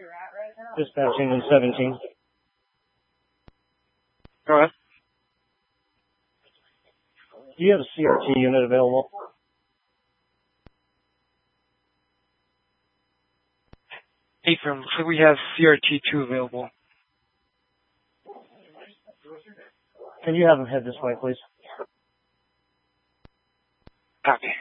Dispatching in 17. Go ahead. Do you have a CRT unit available? Affirm. Looks like we have CRT2 available. Can you have them head this way, please? Copy.